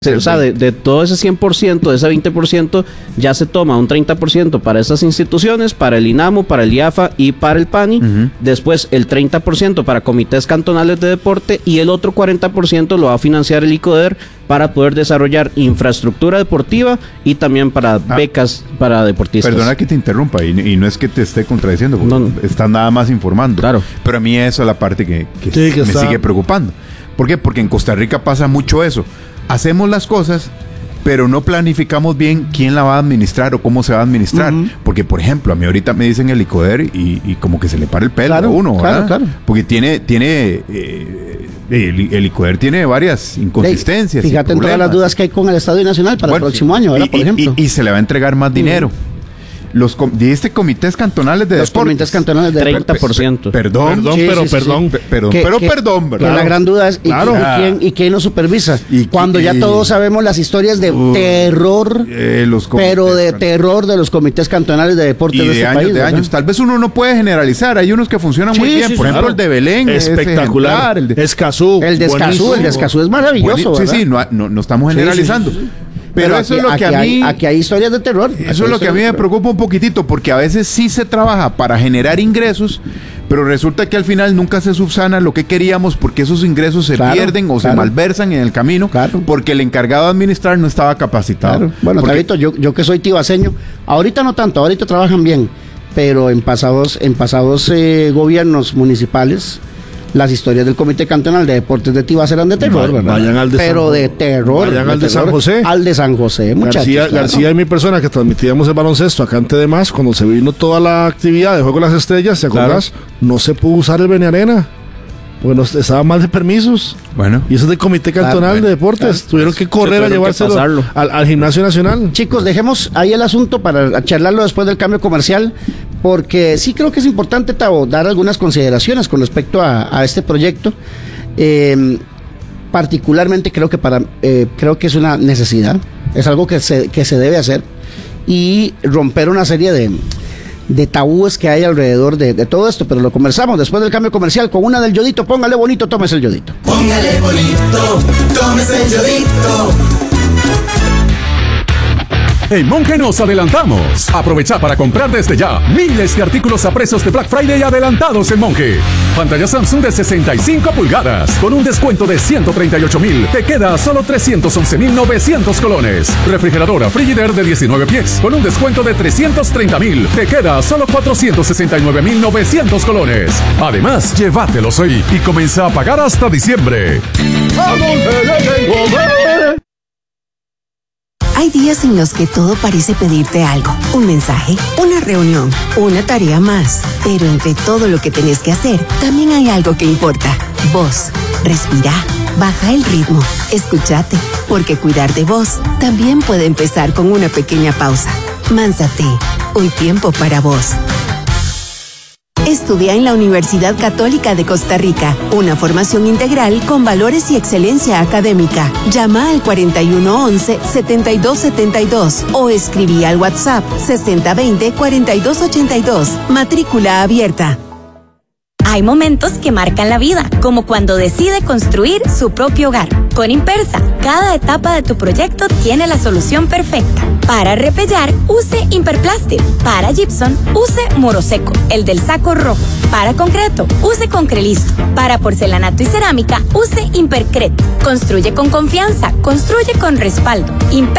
O sea, de todo ese 100%, de ese 20%, ya se toma un 30% para esas instituciones, para el INAMU, para el IAFA y para el PANI. Después el 30% para comités cantonales de deporte y el otro 40% lo va a financiar el ICODER para poder desarrollar infraestructura deportiva y también para becas para deportistas. Perdona que te interrumpa y no es que te esté contradiciendo, porque no. Estás nada más informando. Claro. Pero a mí eso es la parte que me sigue preocupando. ¿Por qué? Porque en Costa Rica pasa mucho eso. Hacemos las cosas, pero no planificamos bien quién la va a administrar o cómo se va a administrar. Porque, por ejemplo, a mí ahorita me dicen el ICODER y como que se le para el pelo a uno, ¿verdad? Claro. Porque el ICODER tiene varias inconsistencias. Fíjate en todas las dudas que hay con el Estadio Nacional para el próximo año, ¿verdad? Por ejemplo. Y se le va a entregar más dinero. Dijiste comités cantonales de deportes. Comités cantonales de 30%. Perdón, ¿verdad? Que la gran duda es ¿y quién lo supervisa? Cuando ya todos sabemos las historias de terror, terror de los comités cantonales de deportes de este país. De años. Tal vez uno no puede generalizar. Hay unos que funcionan muy bien. Por ejemplo, el de Belén. Espectacular. El de Escazú. El de Escazú es maravilloso. Sí, no estamos generalizando. Pero eso es lo que a mí... Aquí hay historias de terror. Eso es lo que a mí me preocupa un poquitito, porque a veces sí se trabaja para generar ingresos, pero resulta que al final nunca se subsana lo que queríamos, porque esos ingresos se pierden o se malversan en el camino, porque el encargado de administrar no estaba capacitado. Bueno, Carlito, yo que soy tibaseño, ahorita no tanto, ahorita trabajan bien, pero en pasados gobiernos municipales... Las historias del Comité Cantonal de Deportes de Tibás eran de terror, ¿verdad? De terror. Vayan al de San José. Al de San José, muchachos. García y mi persona que transmitíamos el baloncesto acá en Tedemás, cuando se vino toda la actividad de Juego de las Estrellas, ¿te acordás? No se pudo usar el Bene Arena, porque estaba mal de permisos. Bueno. Y eso es del Comité Cantonal de Deportes. Tuvieron que correr a llevárselo al Gimnasio Nacional. Chicos, dejemos ahí el asunto para charlarlo después del cambio comercial, porque sí creo que es importante, Tavo, dar algunas consideraciones con respecto a este proyecto. Particularmente creo que es una necesidad, es algo que se debe hacer, y romper una serie de tabúes que hay alrededor de todo esto, pero lo conversamos después del cambio comercial con una del Yodito. Póngale bonito, tómese el Yodito. Póngale bonito, tómese el Yodito. En Monge nos adelantamos. Aprovecha para comprar desde ya miles de artículos a precios de Black Friday adelantados en Monge. Pantalla Samsung de 65 pulgadas con un descuento de 138,000. Te queda a solo 311,900 colones. Refrigeradora Frigidaire de 19 pies con un descuento de 330,000. Te queda a solo 469,900 colones. Además, llévatelos hoy y comienza a pagar hasta diciembre. ¡A Monge le tengo ver! Hay días en los que todo parece pedirte algo. Un mensaje, una reunión, una tarea más. Pero entre todo lo que tenés que hacer, también hay algo que importa. Vos. Respirá. Baja el ritmo. Escúchate. Porque cuidar de vos también puede empezar con una pequeña pausa. Mánsate. Un tiempo para vos. Estudia en la Universidad Católica de Costa Rica, una formación integral con valores y excelencia académica. Llama al 4111-7272 o escribí al WhatsApp 6020-4282. Matrícula abierta. Hay momentos que marcan la vida, como cuando decide construir su propio hogar. Con Impersa, cada etapa de tu proyecto tiene la solución perfecta. Para repellar, use Imperplastic. Para gypsum, use Moroseco, el del saco rojo. Para concreto, use Concrelisto. Para porcelanato y cerámica, use Impercret. Construye con confianza, construye con respaldo.